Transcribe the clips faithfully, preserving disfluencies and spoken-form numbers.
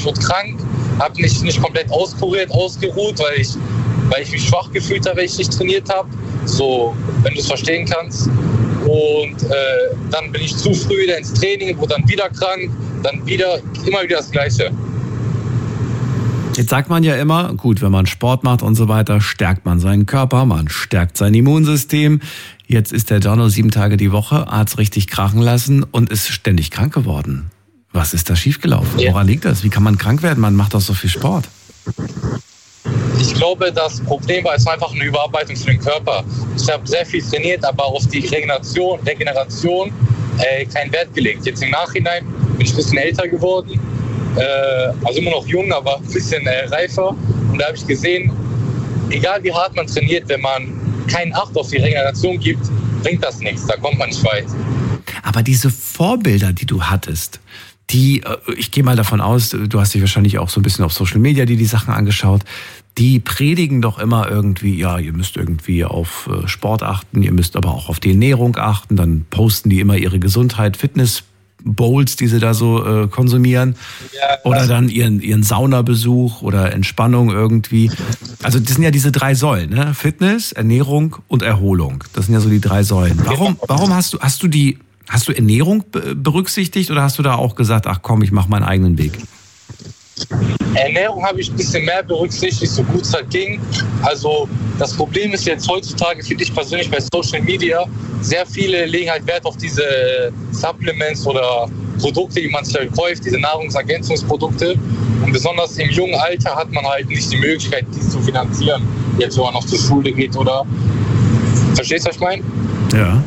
wurde krank, habe nicht, nicht komplett auskuriert, ausgeruht, weil ich, weil ich mich schwach gefühlt habe, weil ich nicht trainiert habe. So, wenn du es verstehen kannst. Und äh, dann bin ich zu früh wieder ins Training, wurde dann wieder krank, dann wieder, immer wieder das Gleiche. Jetzt sagt man ja immer, gut, wenn man Sport macht und so weiter, stärkt man seinen Körper, man stärkt sein Immunsystem. Jetzt ist der Gianno sieben Tage die Woche, hat's richtig krachen lassen und ist ständig krank geworden. Was ist da schiefgelaufen? Ja. Woran liegt das? Wie kann man krank werden? Man macht doch so viel Sport. Ich glaube, das Problem war, es war einfach eine Überarbeitung für den Körper. Ich habe sehr viel trainiert, aber auf die Regeneration, Regeneration äh, keinen Wert gelegt. Jetzt im Nachhinein bin ich ein bisschen älter geworden, äh, also immer noch jung, aber ein bisschen äh, reifer. Und da habe ich gesehen, egal wie hart man trainiert, wenn man keinen Acht auf die Regeneration gibt, bringt das nichts, da kommt man nicht weit. Aber diese Vorbilder, die du hattest, die, ich gehe mal davon aus, du hast dich wahrscheinlich auch so ein bisschen auf Social Media die, die Sachen angeschaut, die predigen doch immer irgendwie, ja, ihr müsst irgendwie auf Sport achten, ihr müsst aber auch auf die Ernährung achten, dann posten die immer ihre Gesundheit, Fitness-Bowls, die sie da so äh, konsumieren, ja, oder dann ihren, ihren Saunabesuch oder Entspannung irgendwie. Also das sind ja diese drei Säulen, ne? Fitness, Ernährung und Erholung. Das sind ja so die drei Säulen. Warum, warum hast du, hast du die Hast du Ernährung berücksichtigt oder hast du da auch gesagt, ach komm, ich mache meinen eigenen Weg? Ernährung habe ich ein bisschen mehr berücksichtigt, so gut es halt ging. Also das Problem ist jetzt heutzutage, finde ich persönlich bei Social Media, sehr viele legen halt Wert auf diese Supplements oder Produkte, die man sich halt kauft, diese Nahrungsergänzungsprodukte. Und besonders im jungen Alter hat man halt nicht die Möglichkeit, dies zu finanzieren. Jetzt, wo man noch zur Schule geht oder... Verstehst du, was ich meine? Ja.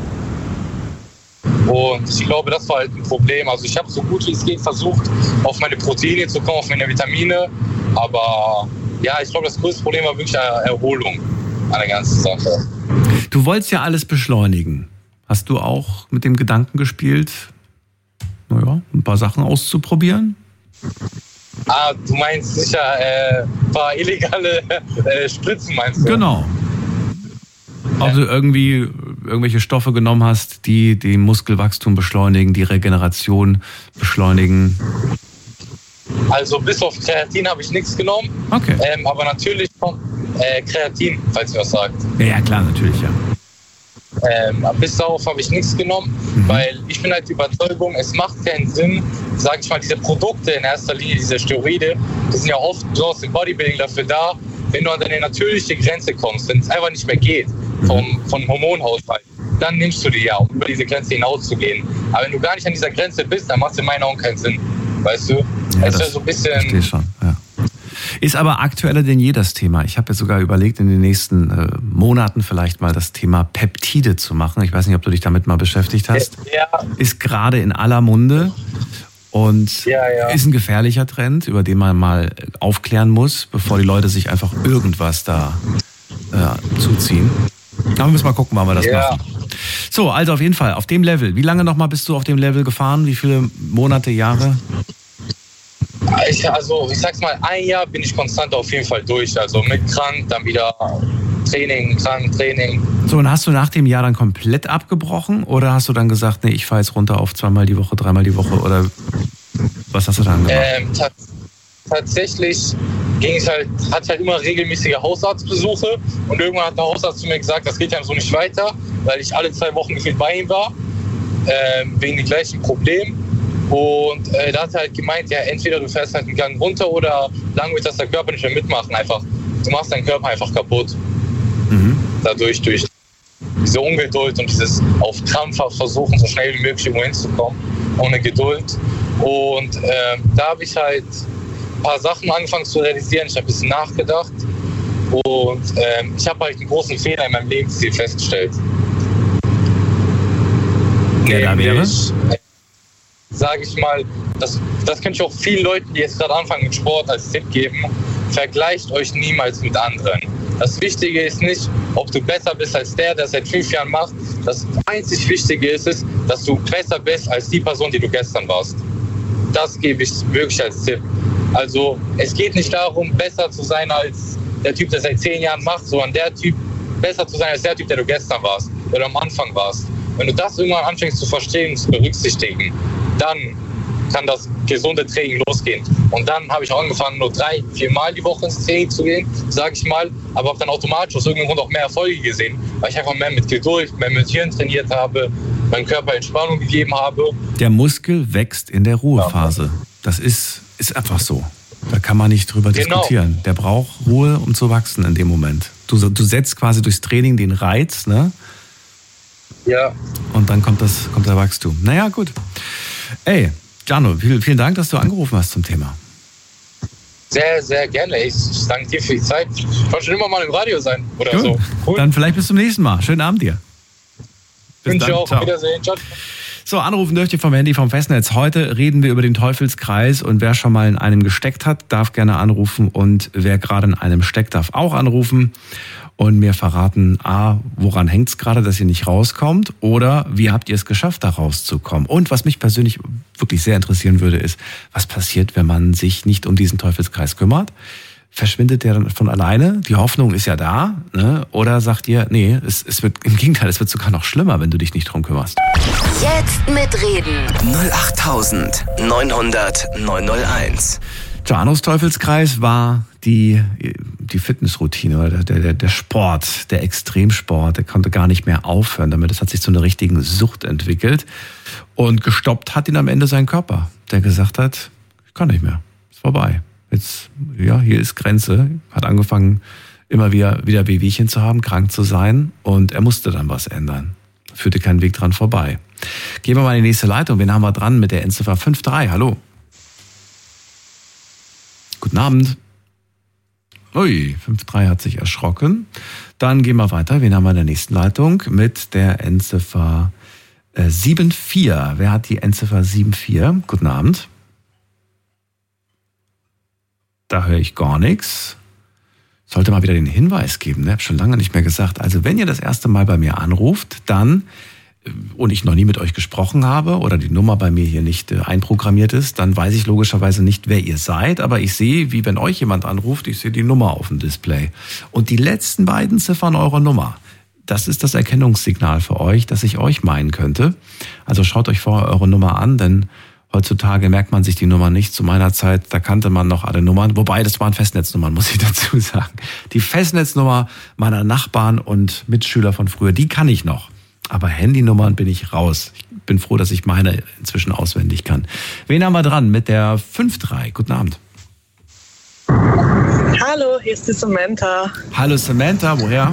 Und ich glaube, das war halt ein Problem. Also ich habe so gut wie es geht versucht, auf meine Proteine zu kommen, auf meine Vitamine. Aber ja, ich glaube, das größte Problem war wirklich Erholung an der ganzen Sache. Du wolltest ja alles beschleunigen. Hast du auch mit dem Gedanken gespielt, naja, ein paar Sachen auszuprobieren? Ah, du meinst sicher äh, ein paar illegale äh, Spritzen, meinst du? Genau. Ob du irgendwie irgendwelche Stoffe genommen hast, die den Muskelwachstum beschleunigen, die Regeneration beschleunigen? Also bis auf Kreatin habe ich nichts genommen. Okay. Ähm, aber natürlich kommt äh, Kreatin, falls ihr was sagt. Ja, ja, klar, natürlich, ja. Ähm, bis darauf habe ich nichts genommen, mhm. weil ich bin halt der Überzeugung, es macht keinen Sinn, sage ich mal, diese Produkte in erster Linie, diese Steroide, die sind ja oft besonders im Bodybuilding dafür da, wenn du an deine natürliche Grenze kommst, wenn es einfach nicht mehr geht, vom, vom Hormonhaushalt, dann nimmst du die ja, um über diese Grenze hinaus zu gehen. Aber wenn du gar nicht an dieser Grenze bist, dann macht es in meinen Augen keinen Sinn. Weißt du? Ja, es das so ein bisschen. Verstehe schon, ja. Ist aber aktueller denn je das Thema. Ich habe jetzt sogar überlegt, in den nächsten äh, Monaten vielleicht mal das Thema Peptide zu machen. Ich weiß nicht, ob du dich damit mal beschäftigt hast. Ja. Ist gerade in aller Munde. Und ja, ja. ist ein gefährlicher Trend, über den man mal aufklären muss, bevor die Leute sich einfach irgendwas da äh, zuziehen. Aber wir müssen mal gucken, wann wir das ja. machen. So, also auf jeden Fall, auf dem Level. Wie lange nochmal bist du auf dem Level gefahren? Wie viele Monate, Jahre? Ich, also ich sag's mal, ein Jahr bin ich konstant auf jeden Fall durch. Also mit krank, dann wieder Training, krank, Training. So, und hast du nach dem Jahr dann komplett abgebrochen oder hast du dann gesagt, nee, ich fahre jetzt runter auf zweimal die Woche, dreimal die Woche oder was hast du dann gemacht? Ähm, ta- tatsächlich ging es halt, hatte ich halt immer regelmäßige Hausarztbesuche und irgendwann hat der Hausarzt zu mir gesagt, das geht ja so nicht weiter, weil ich alle zwei Wochen gefühlt bei ihm war, ähm, wegen dem gleichen Problem. Und äh, da hat er halt gemeint, ja, entweder du fährst halt einen Gang runter oder lang wird das der Körper nicht mehr mitmachen. Einfach, du machst deinen Körper einfach kaputt. Mhm. Dadurch, durch diese Ungeduld und dieses auf Krampfhaft versuchen, so schnell wie möglich irgendwo hinzukommen, ohne Geduld. Und äh, da habe ich halt ein paar Sachen angefangen zu realisieren. Ich habe ein bisschen nachgedacht und äh, ich habe halt einen großen Fehler in meinem Lebensstil festgestellt. Der da wäre? Sage ich mal, das, das könnte ich auch vielen Leuten, die jetzt gerade anfangen mit Sport, als Tipp geben. Vergleicht euch niemals mit anderen. Das Wichtige ist nicht, ob du besser bist als der, der es seit fünf Jahren macht. Das einzig Wichtige ist es, dass du besser bist als die Person, die du gestern warst. Das gebe ich wirklich als Tipp. Also es geht nicht darum, besser zu sein als der Typ, der seit zehn Jahren macht, sondern der Typ, besser zu sein als der Typ, der du gestern warst oder am Anfang warst. Wenn du das irgendwann anfängst zu verstehen und zu berücksichtigen, dann kann das gesunde Training losgehen. Und dann habe ich auch angefangen, nur drei, vier Mal die Woche ins Training zu gehen, sage ich mal, aber habe dann automatisch aus irgendeinem Grund auch mehr Erfolge gesehen, weil ich einfach mehr mit Geduld, mehr mit Hirn trainiert habe, meinem Körper Entspannung gegeben habe. Der Muskel wächst in der Ruhephase. Das ist, ist einfach so. Da kann man nicht drüber genau. diskutieren. Der braucht Ruhe, um zu wachsen in dem Moment. Du, du setzt quasi durchs Training den Reiz, ne? Ja. Und dann kommt das, kommt der Wachstum. Naja, gut. Ey, Gianno, vielen, vielen Dank, dass du angerufen hast zum Thema. Sehr, sehr gerne. Ich danke dir für die Zeit. Ich wollte schon immer mal im Radio sein oder cool. so. Cool. Dann vielleicht bis zum nächsten Mal. Schönen Abend dir. Bis Wünsche dann. Auch. Ciao. Wiedersehen. Ciao. So, anrufen dürft ihr vom Handy vom Festnetz. Heute reden wir über den Teufelskreis und wer schon mal in einem gesteckt hat, darf gerne anrufen und wer gerade in einem steckt, darf auch anrufen und mir verraten, A, woran hängt es gerade, dass ihr nicht rauskommt oder wie habt ihr es geschafft, da rauszukommen. Und was mich persönlich wirklich sehr interessieren würde, ist, was passiert, wenn man sich nicht um diesen Teufelskreis kümmert? Verschwindet der dann von alleine? Die Hoffnung ist ja da, ne? Oder sagt ihr, nee, es, es wird im Gegenteil, es wird sogar noch schlimmer, wenn du dich nicht drum kümmerst. Jetzt mitreden. null acht neunhundert neunhunderteins. Giannos Teufelskreis war die, die Fitnessroutine oder der, der, der Sport, der Extremsport. Der konnte gar nicht mehr aufhören damit. Das hat sich zu einer richtigen Sucht entwickelt. Und gestoppt hat ihn am Ende sein Körper, der gesagt hat, ich kann nicht mehr, ist vorbei. Jetzt, ja, hier ist Grenze. Hat angefangen, immer wieder, wieder Wehwehchen zu haben, krank zu sein. Und er musste dann was ändern. Führte keinen Weg dran vorbei. Gehen wir mal in die nächste Leitung. Wen haben wir dran mit der Endziffer fünf drei? Hallo. Guten Abend. Ui, fünf drei hat sich erschrocken. Dann gehen wir weiter. Wen haben wir in der nächsten Leitung mit der Endziffer sieben vier? Wer hat die Endziffer sieben vier? Guten Abend. Da höre ich gar nichts. Sollte mal wieder den Hinweis geben, ne? Hab schon lange nicht mehr gesagt. Also wenn ihr das erste Mal bei mir anruft, dann, und ich noch nie mit euch gesprochen habe oder die Nummer bei mir hier nicht einprogrammiert ist, dann weiß ich logischerweise nicht, wer ihr seid, aber ich sehe, wie wenn euch jemand anruft, ich sehe die Nummer auf dem Display. Und die letzten beiden Ziffern eurer Nummer, das ist das Erkennungssignal für euch, dass ich euch meinen könnte. Also schaut euch vorher eure Nummer an, denn heutzutage merkt man sich die Nummer nicht. Zu meiner Zeit, da kannte man noch alle Nummern. Wobei, das waren Festnetznummern, muss ich dazu sagen. Die Festnetznummer meiner Nachbarn und Mitschüler von früher, die kann ich noch. Aber Handynummern bin ich raus. Ich bin froh, dass ich meine inzwischen auswendig kann. Wen haben wir dran mit der fünf drei? Guten Abend. Hallo, hier ist die Samantha. Hallo Samantha, woher?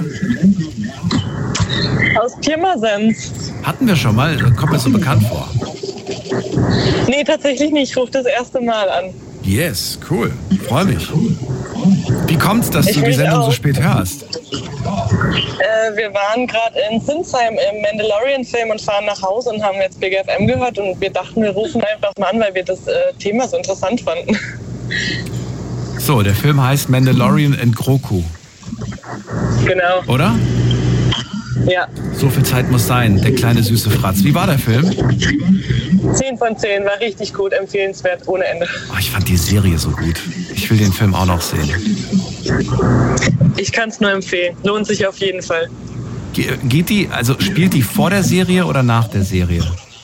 Aus Pirmasens. Hatten wir schon mal, kommt mir so bekannt vor. Nee, tatsächlich nicht. Ich rufe das erste Mal an. Yes, cool. Freue mich. Wie kommt's, dass ich du die Sendung auch. so spät hörst? Äh, wir waren gerade in Sinsheim im Mandalorian-Film und fahren nach Hause und haben jetzt Big F M gehört und wir dachten, wir rufen einfach mal an, weil wir das äh, Thema so interessant fanden. So, der Film heißt Mandalorian and Grogu. Genau. Oder? Ja. So viel Zeit muss sein, der kleine süße Fratz. Wie war der Film? zehn von zehn, war richtig gut, empfehlenswert, ohne Ende. Oh, ich fand die Serie so gut. Ich will den Film auch noch sehen. Ich kann es nur empfehlen. Lohnt sich auf jeden Fall. Ge- Geht die, also spielt die vor der Serie oder nach der Serie?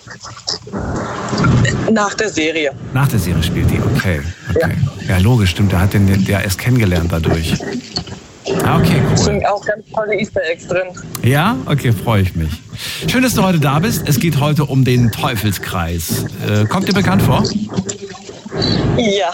Nach der Serie. Nach der Serie spielt die, okay. okay. Ja, ja logisch, stimmt. Der hat den der erst kennengelernt dadurch. Ah, okay, cool. Es sind auch ganz tolle Easter Eggs drin. Ja? Okay, freue ich mich. Schön, dass du heute da bist. Es geht heute um den Teufelskreis. Äh, kommt dir bekannt vor? Ja.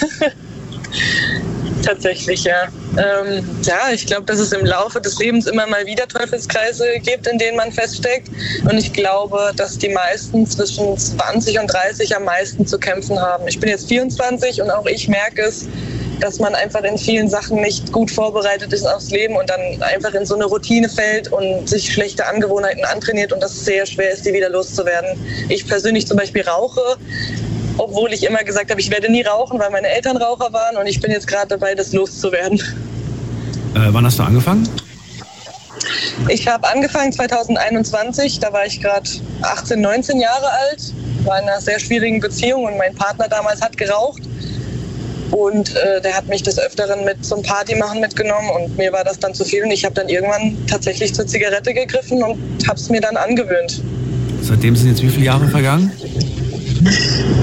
Tatsächlich, ja. Ähm, ja, ich glaube, dass es im Laufe des Lebens immer mal wieder Teufelskreise gibt, in denen man feststeckt. Und ich glaube, dass die meisten zwischen zwanzig und dreißig am meisten zu kämpfen haben. Ich bin jetzt vierundzwanzig und auch ich merke es, dass man einfach in vielen Sachen nicht gut vorbereitet ist aufs Leben und dann einfach in so eine Routine fällt und sich schlechte Angewohnheiten antrainiert und das sehr schwer ist, die wieder loszuwerden. Ich persönlich zum Beispiel rauche, obwohl ich immer gesagt habe, ich werde nie rauchen, weil meine Eltern Raucher waren und ich bin jetzt gerade dabei, das loszuwerden. Äh, wann hast du angefangen? Ich habe angefangen zwanzig einundzwanzig, da war ich gerade achtzehn, neunzehn Jahre alt, war in einer sehr schwierigen Beziehung und mein Partner damals hat geraucht. Und äh, der hat mich des Öfteren mit zum Partymachen mitgenommen und mir war das dann zu viel und ich habe dann irgendwann tatsächlich zur Zigarette gegriffen und habe es mir dann angewöhnt. Seitdem sind jetzt wie viele Jahre vergangen?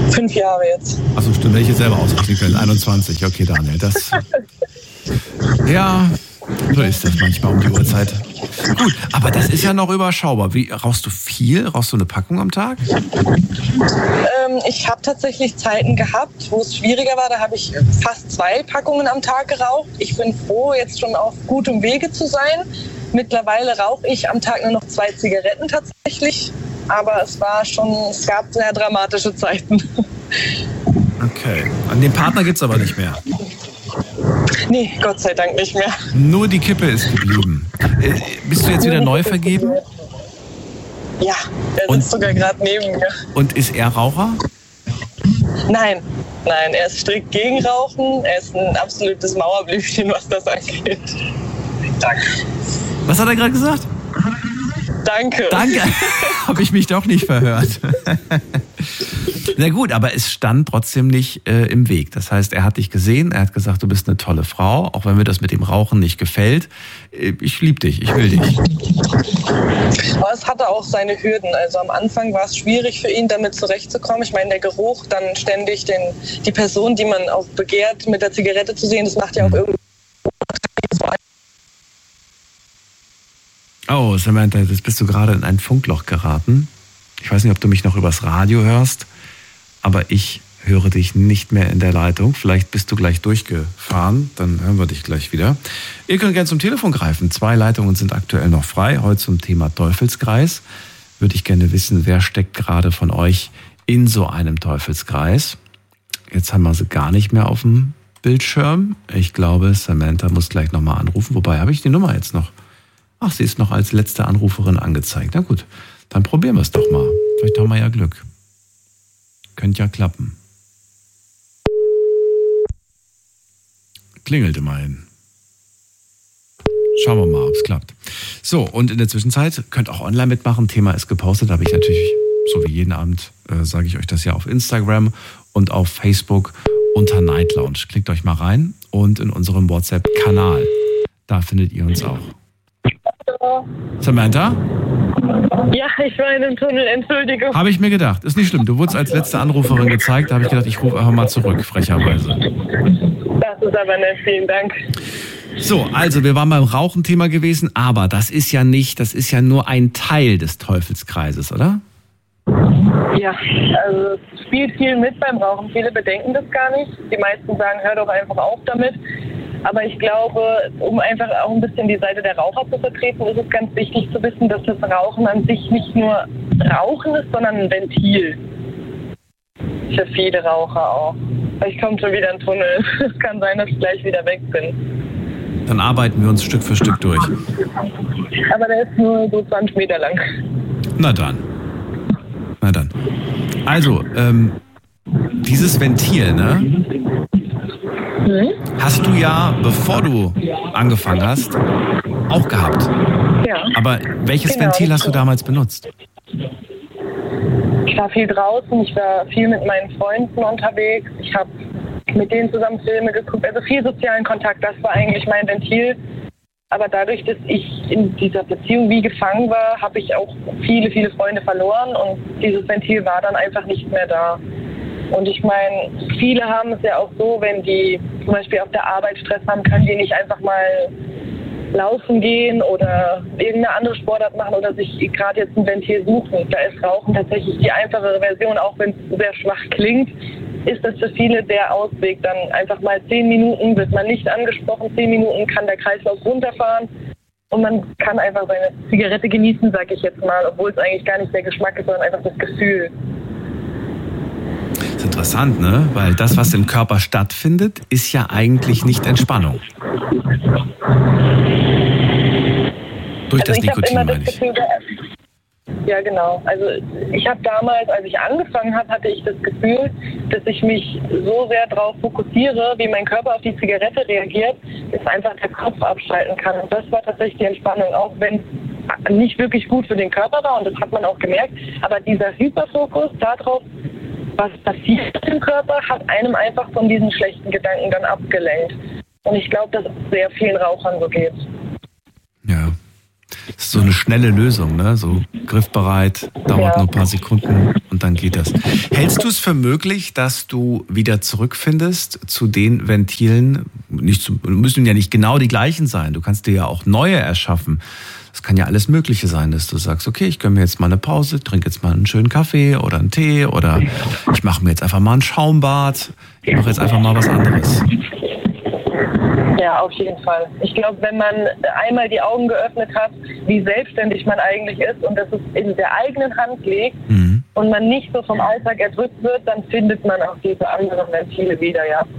Fünf Jahre jetzt. Achso, stimmt, hätte ich jetzt selber ausrechnen können. einundzwanzig, okay, Daniel, das... Ja, so ist das manchmal um die Uhrzeit. Gut, aber das ist ja noch überschaubar. Wie, rauchst du viel? Rauchst du eine Packung am Tag? Ähm, ich habe tatsächlich Zeiten gehabt, wo es schwieriger war. Da habe ich fast zwei Packungen am Tag geraucht. Ich bin froh, jetzt schon auf gutem Wege zu sein. Mittlerweile rauche ich am Tag nur noch zwei Zigaretten tatsächlich. Aber es war schon, es gab sehr dramatische Zeiten. Okay. An den Partner gibt's aber nicht mehr. Nee, Gott sei Dank nicht mehr. Nur die Kippe ist geblieben. Äh, bist du jetzt wieder neu vergeben? Ja, er Und- sitzt sogar gerade neben mir. Und ist er Raucher? Nein, nein, er ist strikt gegen Rauchen. Er ist ein absolutes Mauerblümchen, was das angeht. Danke. Was hat er gerade gesagt? Danke. Danke. Habe ich mich doch nicht verhört. Na gut, aber es stand trotzdem nicht äh, im Weg. Das heißt, er hat dich gesehen, er hat gesagt, du bist eine tolle Frau, auch wenn mir das mit dem Rauchen nicht gefällt. Äh, ich liebe dich, ich will dich. Aber es hatte auch seine Hürden. Also am Anfang war es schwierig für ihn, damit zurechtzukommen. Ich meine, der Geruch, dann ständig den, die Person, die man auch begehrt, mit der Zigarette zu sehen, das macht ja auch irgendwie... Oh, Samantha, jetzt bist du gerade in ein Funkloch geraten. Ich weiß nicht, ob du mich noch übers Radio hörst, aber ich höre dich nicht mehr in der Leitung. Vielleicht bist du gleich durchgefahren, dann hören wir dich gleich wieder. Ihr könnt gerne zum Telefon greifen. Zwei Leitungen sind aktuell noch frei. Heute zum Thema Teufelskreis. Würde ich gerne wissen, wer steckt gerade von euch in so einem Teufelskreis? Jetzt haben wir sie gar nicht mehr auf dem Bildschirm. Ich glaube, Samantha muss gleich nochmal anrufen. Wobei, habe ich die Nummer jetzt noch? Ach, sie ist noch als letzte Anruferin angezeigt. Na gut, dann probieren wir es doch mal. Vielleicht haben wir ja Glück. Könnte ja klappen. Klingelt immerhin. Schauen wir mal, ob es klappt. So, und in der Zwischenzeit könnt auch online mitmachen. Thema ist gepostet. Da habe ich natürlich, so wie jeden Abend, äh, sage ich euch das ja auf Instagram und auf Facebook unter Night Lounge. Klickt euch mal rein und in unserem WhatsApp-Kanal. Da findet ihr uns auch. Samantha? Ja, ich war in einem Tunnel, Entschuldigung. Habe ich mir gedacht. Ist nicht schlimm. Du wurdest als letzte Anruferin gezeigt. Da habe ich gedacht, ich rufe einfach mal zurück, frecherweise. Das ist aber nett, vielen Dank. So, also wir waren beim Rauchen-Thema gewesen, aber das ist ja nicht, das ist ja nur ein Teil des Teufelskreises, oder? Ja, also es spielt viel mit beim Rauchen. Viele bedenken das gar nicht. Die meisten sagen, hör doch einfach auf damit. Aber ich glaube, um einfach auch ein bisschen die Seite der Raucher zu vertreten, ist es ganz wichtig zu wissen, dass das Rauchen an sich nicht nur Rauchen ist, sondern ein Ventil. Für viele Raucher auch. Vielleicht kommt schon wieder ein Tunnel. Es kann sein, dass ich gleich wieder weg bin. Dann arbeiten wir uns Stück für Stück durch. Aber der ist nur so zwanzig Meter lang. Na dann. Na dann. Also, ähm, dieses Ventil, ne? Hm? Hast du ja, bevor du angefangen hast, auch gehabt. Ja. Aber welches Genau. Ventil hast du damals benutzt? Ich war viel draußen, ich war viel mit meinen Freunden unterwegs. Ich habe mit denen zusammen Filme geguckt, also viel sozialen Kontakt, das war eigentlich mein Ventil. Aber dadurch, dass ich in dieser Beziehung wie gefangen war, habe ich auch viele, viele Freunde verloren und dieses Ventil war dann einfach nicht mehr da. Und ich meine, viele haben es ja auch so, wenn die zum Beispiel auf der Arbeit Stress haben, können die nicht einfach mal laufen gehen oder irgendeine andere Sportart machen oder sich gerade jetzt ein Ventil suchen. Da ist Rauchen tatsächlich die einfachere Version, auch wenn es sehr schwach klingt, ist das für viele der Ausweg. Dann einfach mal zehn Minuten, wird man nicht angesprochen, zehn Minuten kann der Kreislauf runterfahren und man kann einfach seine Zigarette genießen, sag ich jetzt mal, obwohl es eigentlich gar nicht der Geschmack ist, sondern einfach das Gefühl. Das ist interessant, ne? Weil das, was im Körper stattfindet, ist ja eigentlich nicht Entspannung. Durch das Also ich habe Nikotin, immer meine das ich. Gefühl, ja genau. Also ich habe damals, als ich angefangen habe, hatte ich das Gefühl, dass ich mich so sehr darauf fokussiere, wie mein Körper auf die Zigarette reagiert, dass einfach der Kopf abschalten kann. Und das war tatsächlich die Entspannung, auch wenn es nicht wirklich gut für den Körper war und das hat man auch gemerkt. Aber dieser Hyperfokus darauf, was passiert im Körper, hat einem einfach von diesen schlechten Gedanken dann abgelenkt. Und ich glaube, dass es sehr vielen Rauchern so geht. Ja. so eine schnelle Lösung, ne? So griffbereit, dauert Ja. nur ein paar Sekunden und dann geht das. Hältst du es für möglich, dass du wieder zurückfindest zu den Ventilen? Nicht zu, müssen ja nicht genau die gleichen sein. Du kannst dir ja auch neue erschaffen. Das kann ja alles Mögliche sein, dass du sagst, okay, ich gönne mir jetzt mal eine Pause, trinke jetzt mal einen schönen Kaffee oder einen Tee oder ich mache mir jetzt einfach mal ein Schaumbad. Ich mache jetzt einfach mal was anderes. Ja, auf jeden Fall. Ich glaube, wenn man einmal die Augen geöffnet hat, wie selbstständig man eigentlich ist und dass es in der eigenen Hand liegt Mhm. und man nicht so vom Alltag erdrückt wird, dann findet man auch diese anderen Ventile wieder, ja.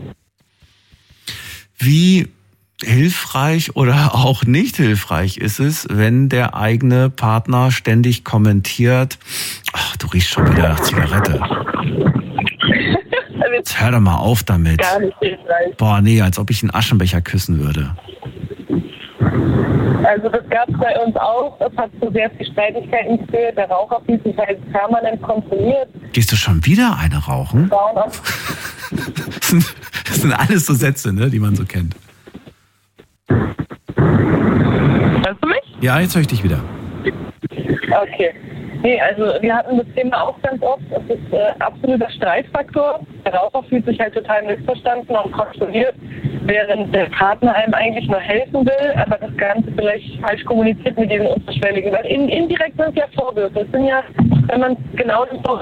Wie hilfreich oder auch nicht hilfreich ist es, wenn der eigene Partner ständig kommentiert, ach, du riechst schon wieder nach Zigarette. Jetzt hör doch mal auf damit. Gar nicht hilfreich. Boah, nee, als ob ich einen Aschenbecher küssen würde. Also das gab es bei uns auch. Das hat zu sehr viel Streitigkeiten geführt. Der Raucher fühlt sich halt permanent kontrolliert. Gehst du schon wieder eine rauchen? Frauen auch. Das sind, das sind alles so Sätze, ne, die man so kennt. Hörst du mich? Ja, jetzt höre ich dich wieder. Okay. Nee, also wir hatten das Thema auch ganz oft. Das ist äh, absoluter Streitfaktor. Der Raucher fühlt sich halt total missverstanden und kontrolliert, während der Partner einem eigentlich nur helfen will, aber das Ganze vielleicht falsch kommuniziert mit diesen Unterschwelligen. Weil in, indirekt sind es ja Vorwürfe. Es sind ja, wenn man genau das so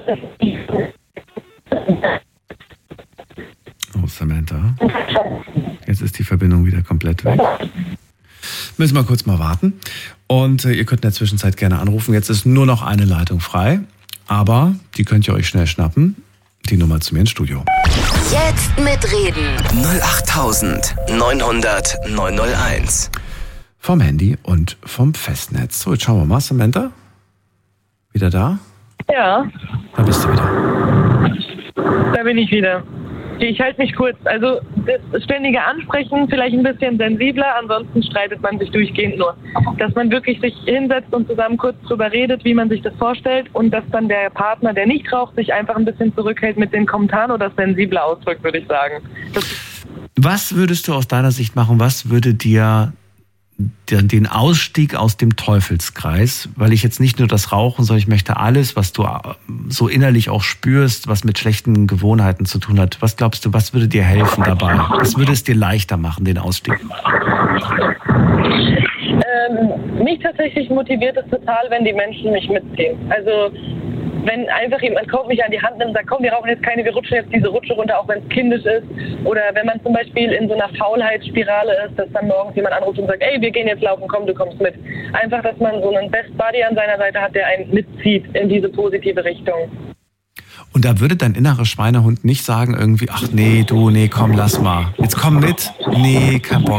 Oh, Samantha. Jetzt ist die Verbindung wieder komplett weg. Müssen wir kurz mal warten. Und äh, ihr könnt in der Zwischenzeit gerne anrufen. Jetzt ist nur noch eine Leitung frei. Aber die könnt ihr euch schnell schnappen. Die Nummer zu mir ins Studio. Jetzt mitreden. null acht neun null null neun null eins. Vom Handy und vom Festnetz. So, jetzt schauen wir mal. Samantha? Wieder da? Ja, Da bist du wieder. da bin ich wieder. Ich halte mich kurz. Also das ständige Ansprechen vielleicht ein bisschen sensibler, ansonsten streitet man sich durchgehend nur. Dass man wirklich sich hinsetzt und zusammen kurz drüber redet, wie man sich das vorstellt und dass dann der Partner, der nicht raucht, sich einfach ein bisschen zurückhält mit den Kommentaren oder das sensibler ausdrückt, würde ich sagen. Das Was würdest du aus deiner Sicht machen? Was würde dir den Ausstieg aus dem Teufelskreis, weil ich jetzt nicht nur das Rauchen, sondern ich möchte alles, was du so innerlich auch spürst, was mit schlechten Gewohnheiten zu tun hat. Was glaubst du, was würde dir helfen dabei? Was würde es dir leichter machen, den Ausstieg? Ähm, mich tatsächlich motiviert es total, wenn die Menschen mich mitziehen. Also wenn einfach jemand kommt, mich an die Hand nimmt und sagt, komm, wir rauchen jetzt keine, wir rutschen jetzt diese Rutsche runter, auch wenn es kindisch ist. Oder wenn man zum Beispiel in so einer Faulheitsspirale ist, dass dann morgens jemand anruft und sagt, ey, wir gehen jetzt laufen, komm, du kommst mit. Einfach, dass man so einen Best Buddy an seiner Seite hat, der einen mitzieht in diese positive Richtung. Und da würde dein innerer Schweinehund nicht sagen irgendwie, ach nee, du, nee, komm, lass mal. Jetzt komm mit. Nee, kein Bock.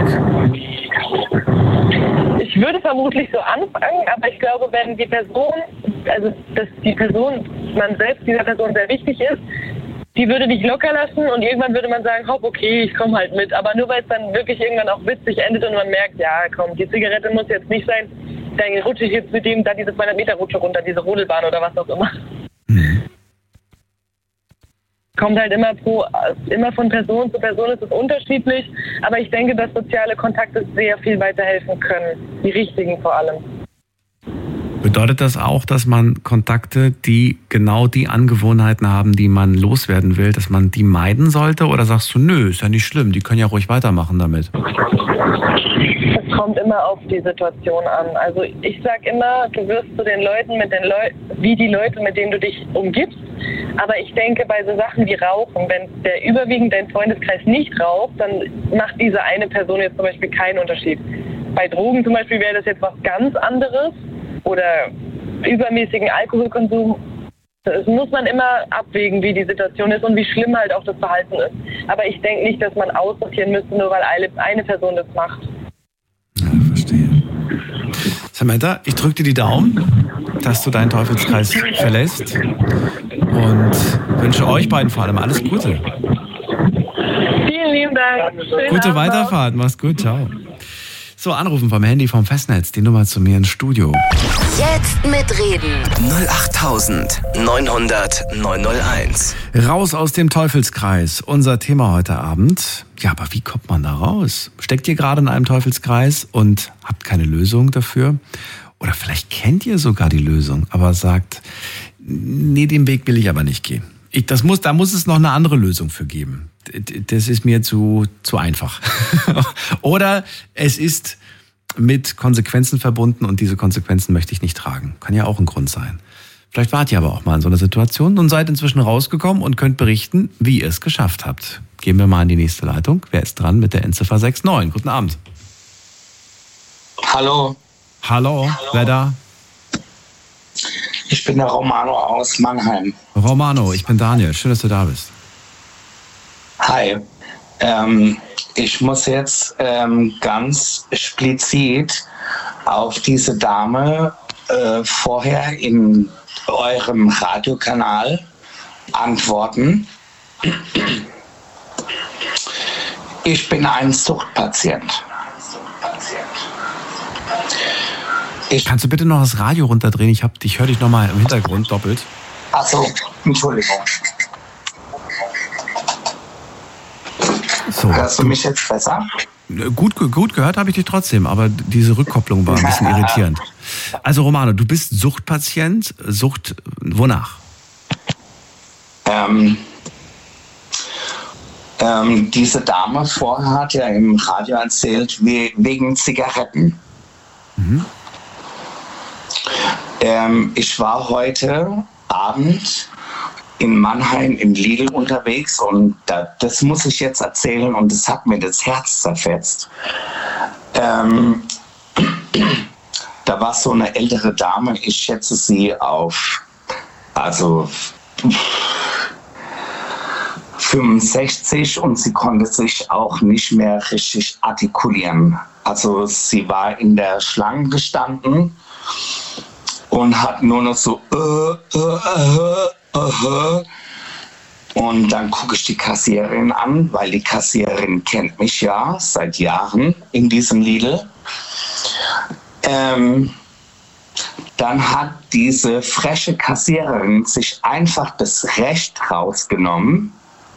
Ich würde vermutlich so anfangen, aber ich glaube, wenn die Person, also dass die Person, man selbst dieser Person sehr wichtig ist, die würde dich locker lassen und irgendwann würde man sagen, hopp, okay, ich komme halt mit. Aber nur weil es dann wirklich irgendwann auch witzig endet und man merkt, ja komm, die Zigarette muss jetzt nicht sein, dann rutsche ich jetzt mit dem da diese zweihundert Meter Rutsche runter, diese Rodelbahn oder was auch immer. Mhm. Kommt halt immer pro, immer von Person zu Person ist es unterschiedlich, aber ich denke, dass soziale Kontakte sehr viel weiterhelfen können, die richtigen vor allem. Bedeutet das auch, dass man Kontakte, die genau die Angewohnheiten haben, die man loswerden will, dass man die meiden sollte? Oder sagst du, nö, ist ja nicht schlimm, die können ja ruhig weitermachen damit? Es kommt immer auf die Situation an. Also ich sag immer, du wirst zu den Leuten mit den Leuten, wie die Leute, mit denen du dich umgibst. Aber ich denke, bei so Sachen wie Rauchen, wenn der überwiegend dein Freundeskreis nicht raucht, dann macht diese eine Person jetzt zum Beispiel keinen Unterschied. Bei Drogen zum Beispiel wäre das jetzt was ganz anderes oder übermäßigen Alkoholkonsum. Das muss man immer abwägen, wie die Situation ist und wie schlimm halt auch das Verhalten ist. Aber ich denke nicht, dass man aussortieren müsste, nur weil eine, eine Person das macht. Ja, verstehe. Samantha, ich drücke dir die Daumen, dass du deinen Teufelskreis verlässt und wünsche euch beiden vor allem alles Gute. Vielen lieben Dank. Schönen Gute Abend Weiterfahrt, mach's gut, ciao. So, anrufen vom Handy vom Festnetz, die Nummer zu mir ins Studio. Jetzt mitreden. null acht neun null null neun null eins. Raus aus dem Teufelskreis, unser Thema heute Abend. Ja, aber wie kommt man da raus? Steckt ihr gerade in einem Teufelskreis und habt keine Lösung dafür? Oder vielleicht kennt ihr sogar die Lösung, aber sagt, nee, den Weg will ich aber nicht gehen. Ich, das muss, da muss es noch eine andere Lösung für geben. Das ist mir zu, zu einfach. Oder es ist mit Konsequenzen verbunden und diese Konsequenzen möchte ich nicht tragen. Kann ja auch ein Grund sein. Vielleicht wart ihr aber auch mal in so einer Situation und seid inzwischen rausgekommen und könnt berichten, wie ihr es geschafft habt. Gehen wir mal in die nächste Leitung. Wer ist dran mit der Endziffer sechs neun? Guten Abend. Hallo. Hallo, Hallo, wer da? Ich bin der Romano aus Mannheim. Romano, ich bin Daniel. Schön, dass du da bist. Hi. Ähm, ich muss jetzt ähm, ganz explizit auf diese Dame äh, vorher in eurem Radiokanal antworten. Ich bin ein Suchtpatient. Ich Kannst du bitte noch das Radio runterdrehen? Ich, hab, ich höre dich noch mal im Hintergrund doppelt. Ach so, Entschuldigung. So, hörst du mich jetzt besser? Gut, gut gehört habe ich dich trotzdem, aber diese Rückkopplung war ein bisschen irritierend. Also Romano, du bist Suchtpatient. Sucht wonach? Ähm, ähm, diese Dame vorher hat ja im Radio erzählt, we- wegen Zigaretten. Mhm. Ähm, ich war heute Abend in Mannheim im Lidl unterwegs und da, das muss ich jetzt erzählen und das hat mir das Herz zerfetzt. Ähm, da war so eine ältere Dame, ich schätze sie auf, also fünfundsechzig und sie konnte sich auch nicht mehr richtig artikulieren. Also sie war in der Schlange gestanden und hat nur noch so äh, äh, äh, äh. Und dann gucke ich die Kassiererin an, weil die Kassiererin kennt mich ja seit Jahren in diesem Lidl. Ähm, dann hat diese freche Kassiererin sich einfach das Recht rausgenommen,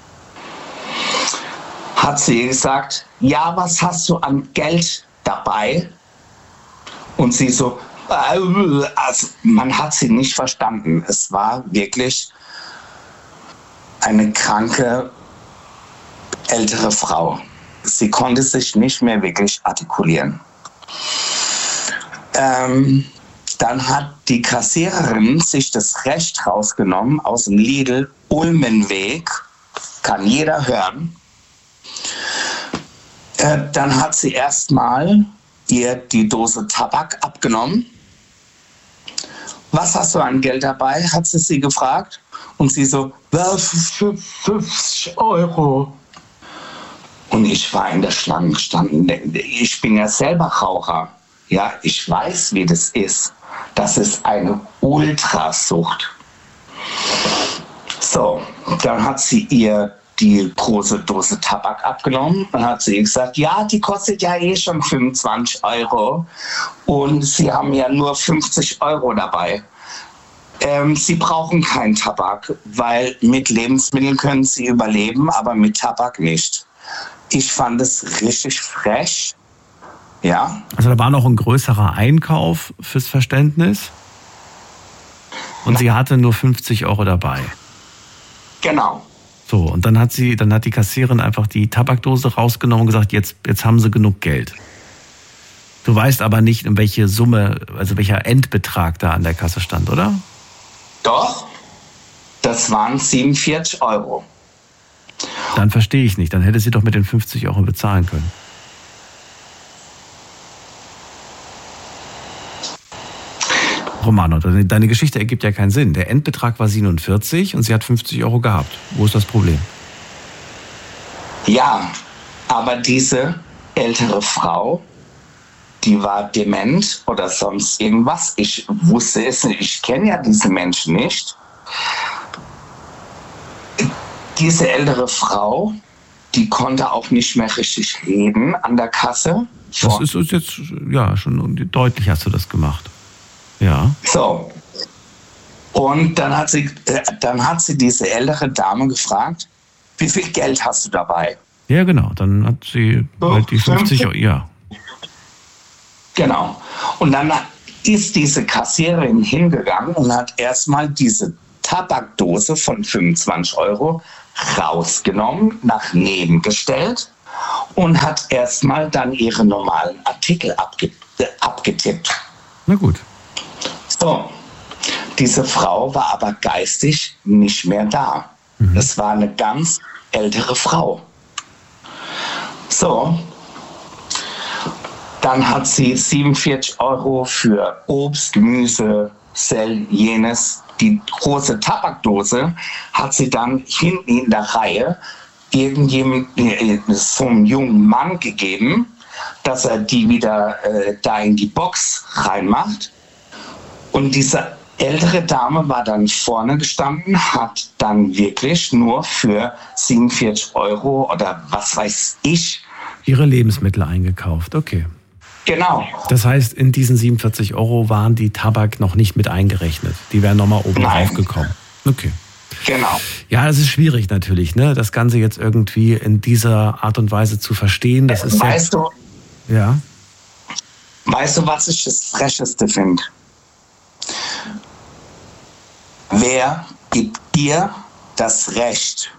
hat sie gesagt, ja, was hast du an Geld dabei? Und sie so, also man hat sie nicht verstanden. Es war wirklich eine kranke ältere Frau. Sie konnte sich nicht mehr wirklich artikulieren. Ähm, dann hat die Kassiererin sich das Recht rausgenommen aus dem Lidl Ulmenweg, kann jeder hören. Äh, dann hat sie erstmal ihr die Dose Tabak abgenommen. Was hast du an Geld dabei, hat sie sie gefragt. Und sie so, fünfzig Euro. Und ich war in der Schlange gestanden. Ich bin ja selber Raucher. Ja, ich weiß, wie das ist. Das ist eine Ultrasucht. So, dann hat sie ihr die große Dose Tabak abgenommen und hat sie gesagt, ja, die kostet ja eh schon fünfundzwanzig Euro und sie haben ja nur fünfzig Euro dabei. Ähm, sie brauchen keinen Tabak, weil mit Lebensmitteln können sie überleben, aber mit Tabak nicht. Ich fand es richtig frech. Ja. Also da war noch ein größerer Einkauf fürs Verständnis und sie hatte nur fünfzig Euro dabei. Genau. So, und dann hat sie, dann hat die Kassiererin einfach die Tabakdose rausgenommen und gesagt, jetzt, jetzt haben sie genug Geld. Du weißt aber nicht, in welche Summe, also welcher Endbetrag da an der Kasse stand, oder? Doch, das waren siebenundvierzig Euro. Dann verstehe ich nicht, dann hätte sie doch mit den fünfzig Euro bezahlen können. Romano, deine Geschichte ergibt ja keinen Sinn. Der Endbetrag war siebenundvierzig und sie hat fünfzig Euro gehabt. Wo ist das Problem? Ja, aber diese ältere Frau, die war dement oder sonst irgendwas. Ich wusste es nicht. Ich kenne ja diese Menschen nicht. Diese ältere Frau, die konnte auch nicht mehr richtig reden an der Kasse. Das ist uns jetzt, ja, schon deutlich hast du das gemacht. Ja. So. Und dann hat sie, äh, dann hat sie diese ältere Dame gefragt, wie viel Geld hast du dabei? Ja, genau. Dann hat sie so, halt die fünfzig Euro, ja. Genau. Und dann ist diese Kassiererin hingegangen und hat erstmal diese Tabakdose von fünfundzwanzig Euro rausgenommen, nach neben gestellt und hat erstmal dann ihre normalen Artikel abge- äh, abgetippt. Na gut. So, diese Frau war aber geistig nicht mehr da. Mhm. Das war eine ganz ältere Frau. So, dann hat sie siebenundvierzig Euro für Obst, Gemüse, Sell, jenes. Die große Tabakdose hat sie dann hinten in der Reihe irgendjemandem, so einem jungen Mann gegeben, dass er die wieder äh, da in die Box reinmacht. Und diese ältere Dame war dann vorne gestanden, hat dann wirklich nur für siebenundvierzig Euro oder was weiß ich ihre Lebensmittel eingekauft, okay. Genau. Das heißt, in diesen siebenundvierzig Euro waren die Tabak noch nicht mit eingerechnet. Die wären nochmal oben drauf gekommen. Okay. Genau. Ja, das ist schwierig natürlich, ne? Das Ganze jetzt irgendwie in dieser Art und Weise zu verstehen. Das ist weißt ja, du, ja. Weißt du, was ich das Frecheste finde? Wer gibt dir das Recht?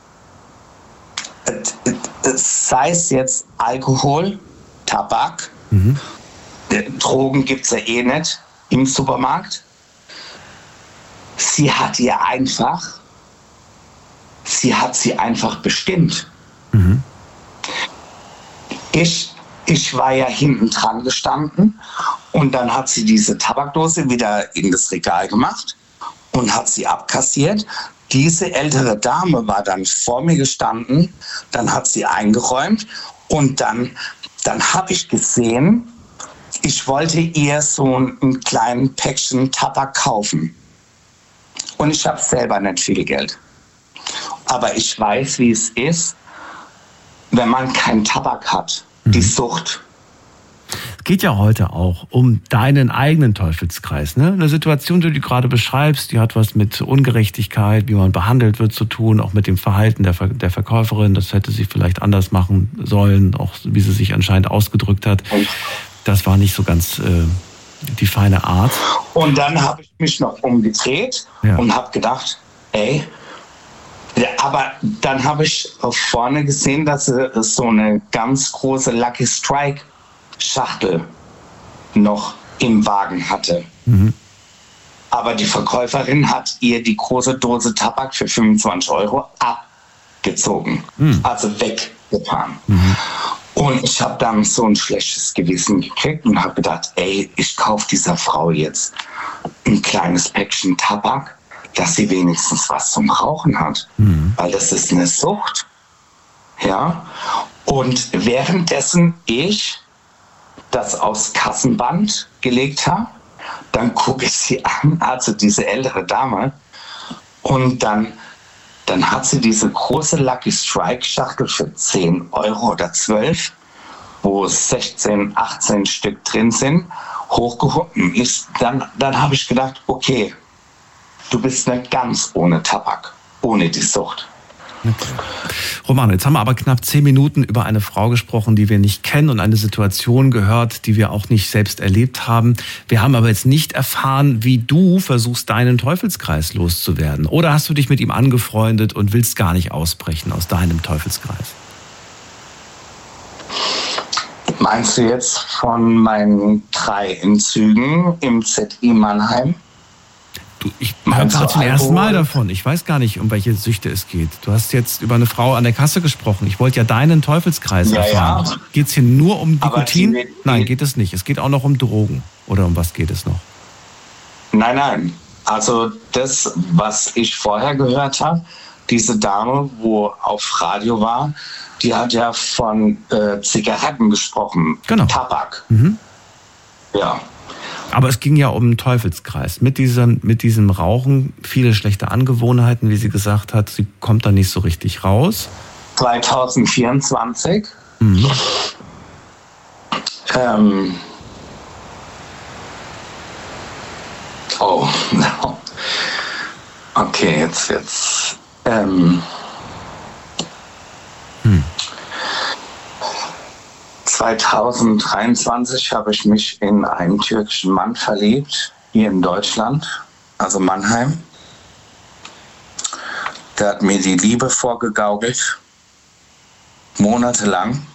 Sei es jetzt Alkohol, Tabak, mhm. Drogen gibt es ja eh nicht im Supermarkt. Sie hat ihr einfach, sie hat sie einfach bestimmt. Mhm. Ich, ich war ja hinten dran gestanden und dann hat sie diese Tabakdose wieder in das Regal gemacht und hat sie abkassiert. Diese ältere Dame war dann vor mir gestanden, dann hat sie eingeräumt und dann, dann habe ich gesehen, ich wollte ihr so ein kleines Päckchen Tabak kaufen. Und ich habe selber nicht viel Geld. Aber ich weiß, wie es ist, wenn man keinen Tabak hat, mhm. die Sucht. Es geht ja heute auch um deinen eigenen Teufelskreis. Ne? Eine Situation, die du gerade beschreibst, die hat was mit Ungerechtigkeit, wie man behandelt wird, zu tun, auch mit dem Verhalten der, Ver- der Verkäuferin. Das hätte sie vielleicht anders machen sollen, auch wie sie sich anscheinend ausgedrückt hat. Das war nicht so ganz äh, die feine Art. Und dann habe ich mich noch umgedreht ja. und habe gedacht, ey, ja, aber dann habe ich vorne gesehen, dass sie so eine ganz große Lucky Strike Schachtel noch im Wagen hatte. Mhm. Aber die Verkäuferin hat ihr die große Dose Tabak für fünfundzwanzig Euro abgezogen, mhm. also weggetan. Mhm. Und ich habe dann so ein schlechtes Gewissen gekriegt und habe gedacht, ey, ich kaufe dieser Frau jetzt ein kleines Päckchen Tabak, dass sie wenigstens was zum Rauchen hat. Mhm. Weil das ist eine Sucht. Ja. Und währenddessen ich das aufs Kassenband gelegt habe, dann gucke ich sie an, also diese ältere Dame, und dann, dann hat sie diese große Lucky Strike Schachtel für zehn Euro oder zwölf, wo sechzehn, achtzehn Stück drin sind, hochgehoben. Ich, dann dann habe ich gedacht, okay, du bist nicht ganz ohne Tabak, ohne die Sucht. Okay. Roman, jetzt haben wir aber knapp zehn Minuten über eine Frau gesprochen, die wir nicht kennen und eine Situation gehört, die wir auch nicht selbst erlebt haben. Wir haben aber jetzt nicht erfahren, wie du versuchst, deinen Teufelskreis loszuwerden. Oder hast du dich mit ihm angefreundet und willst gar nicht ausbrechen aus deinem Teufelskreis? Meinst du jetzt von meinen drei Entzügen im Z I Mannheim? Du, ich höre gerade zum ersten Mal davon. Ich weiß gar nicht, um welche Süchte es geht. Du hast jetzt über eine Frau an der Kasse gesprochen. Ich wollte ja deinen Teufelskreis ja, erfahren. Ja. Geht es hier nur um Nikotin? Die, die, nein, geht es nicht. Es geht auch noch um Drogen. Oder um was geht es noch? Nein, nein. Also das, was ich vorher gehört habe, diese Dame, wo auf Radio war, die hat ja von äh, Zigaretten gesprochen. Genau. Tabak. Mhm. Ja. Aber es ging ja um einen Teufelskreis. Mit diesem, mit diesem Rauchen, viele schlechte Angewohnheiten, wie sie gesagt hat. Sie kommt da nicht so richtig raus. zwanzig vierundzwanzig. Mhm. Ähm. Oh, no. Okay, jetzt wird's. Ähm. Hm. zweitausenddreiundzwanzig habe ich mich in einen türkischen Mann verliebt, hier in Deutschland, also Mannheim. Der hat mir die Liebe vorgegaukelt, monatelang.